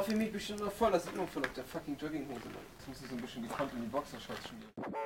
für mich bestimmt noch voll, das sieht man voll auf der fucking Jogginghose, Mann. Jetzt muss ich so ein bisschen die Front in die Boxershorts schmieren.